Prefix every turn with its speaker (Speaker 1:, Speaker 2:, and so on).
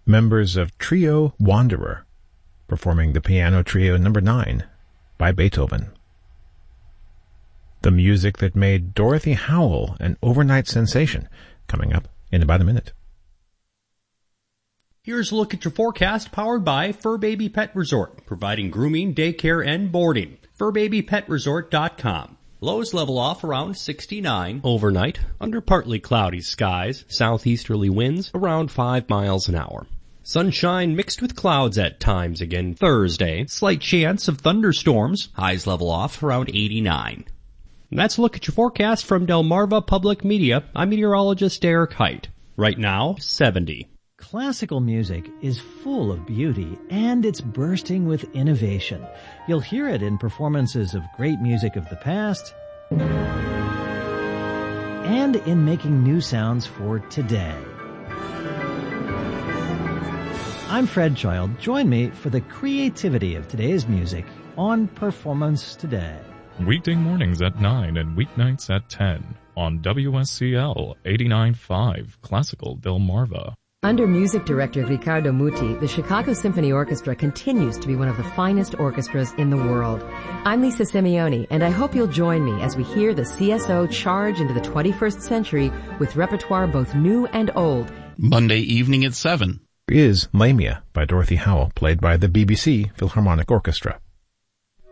Speaker 1: members of Trio Wanderer, performing the Piano Trio No. 9 by Beethoven. The music that made Dorothy Howell an overnight sensation, coming up in about a minute.
Speaker 2: Here's a look at your forecast powered by Fur Baby Pet Resort, providing grooming, daycare, and boarding. FurBabyPetResort.com. Lows level off around 69 overnight, under partly cloudy skies, southeasterly winds around 5 miles an hour. Sunshine mixed with clouds at times again Thursday. Slight chance of thunderstorms. Highs level off around 89. And that's a look at your forecast from Delmarva Public Media. I'm meteorologist Derek Height. Right now, 70.
Speaker 3: Classical music is full of beauty, and it's bursting with innovation. You'll hear it in performances of great music of the past and in making new sounds for today. I'm Fred Child. Join me for the creativity of today's music on Performance Today.
Speaker 4: Weekday mornings at 9 and weeknights at 10 on WSCL 89.5 Classical Delmarva.
Speaker 5: Under music director Riccardo Muti, the Chicago Symphony Orchestra continues to be one of the finest orchestras in the world. I'm Lisa Simeone, and I hope you'll join me as we hear the CSO charge into the 21st century with repertoire both new and old.
Speaker 6: Monday evening at 7.
Speaker 1: Is Lamia by Dorothy Howell, played by the BBC Philharmonic Orchestra.